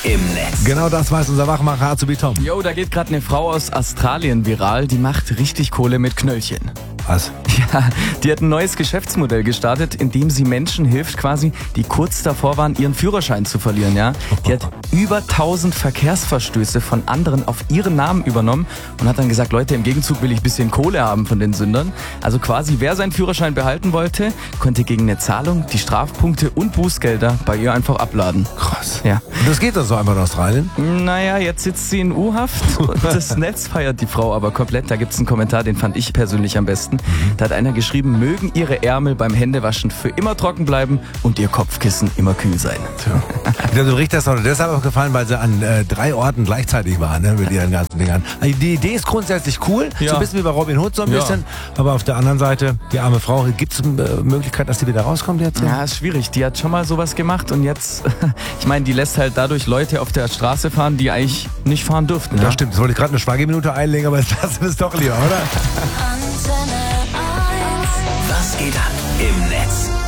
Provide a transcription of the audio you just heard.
im Netz. Genau das weiß unser Wachmacher Azubi Tom. Jo, da geht gerade eine Frau aus Australien viral, die macht richtig Kohle mit Knöllchen. Was? Ja, die hat ein neues Geschäftsmodell gestartet, in dem sie Menschen hilft quasi, die kurz davor waren, ihren Führerschein zu verlieren, ja. Die hat über 1000 Verkehrsverstöße von anderen auf ihren Namen übernommen und hat dann gesagt, Leute, im Gegenzug will ich ein bisschen Kohle haben von den Sündern. Also quasi, wer seinen Führerschein behalten wollte, konnte gegen eine Zahlung die Strafpunkte und Bußgelder bei ihr einfach abladen. Krass. Ja. Das geht doch so einfach in Australien? Naja, jetzt sitzt sie in U-Haft und das Netz feiert die Frau aber komplett. Da gibt's einen Kommentar, den fand ich persönlich am besten. Da hat einer geschrieben, mögen ihre Ärmel beim Händewaschen für immer trocken bleiben und ihr Kopfkissen immer kühl sein. Ich glaube, du riechst das auch deshalb auch gefallen, weil sie an 3 Orten gleichzeitig waren, ne, mit ihren ganzen Dingern. Also die Idee ist grundsätzlich cool, Ja. so ein bisschen wie bei Robin Hood so ein Ja. bisschen, aber auf der anderen Seite, die arme Frau, gibt es Möglichkeit, dass sie wieder rauskommt jetzt? Ja, ist schwierig. Die hat schon mal sowas gemacht und jetzt, ich meine, die lässt halt dadurch Leute auf der Straße fahren, die eigentlich nicht fahren dürften. Das Ja? stimmt, das wollte ich gerade eine Schweigeminute einlegen, aber jetzt lassen wir es doch lieber, oder? Was geht ab im Netz?